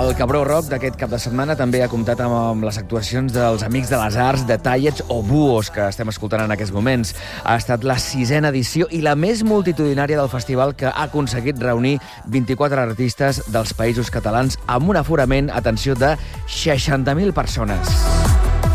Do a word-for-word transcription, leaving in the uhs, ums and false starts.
El Cabró Rock d'aquest cap de setmana també ha comptat amb les actuacions dels Amics de les Arts, de Tallets o Buos, que estem escoltant en aquests moments. Ha estat la sisena edició i la més multitudinària del festival, que ha aconseguit reunir vint-i-quatre artistes dels Països Catalans amb un aforament, atenció, de seixanta mil persones.